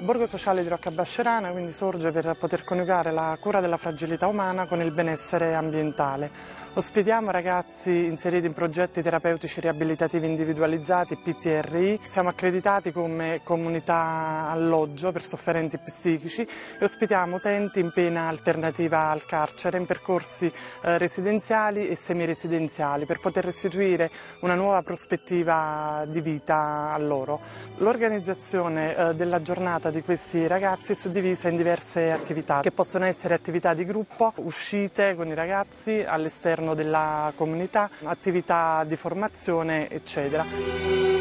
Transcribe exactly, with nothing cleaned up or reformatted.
Borgo Sociale di Roccabascerana quindi sorge per poter coniugare la cura della fragilità umana con il benessere ambientale. Ospitiamo ragazzi inseriti in progetti terapeutici riabilitativi individualizzati, P T R I. Siamo accreditati come comunità alloggio per sofferenti psichici e ospitiamo utenti in pena alternativa al carcere in percorsi eh, residenziali e semiresidenziali per poter restituire una nuova prospettiva di vita a loro. L'organizzazione eh, della giornata di questi ragazzi è suddivisa in diverse attività che possono essere attività di gruppo, uscite con i ragazzi all'esterno della comunità, attività di formazione, eccetera.